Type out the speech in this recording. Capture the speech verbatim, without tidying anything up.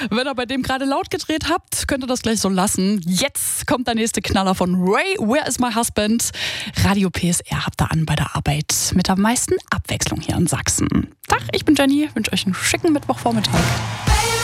Wenn ihr bei dem gerade laut gedreht habt, könnt ihr das gleich so lassen. Jetzt kommt der nächste Knaller von Ray, Where is my husband? Radio P S R habt ihr an bei der Arbeit mit der meisten Abwechslung hier in Sachsen. Tag, ich bin Jenny, wünsche euch einen schicken Mittwochvormittag.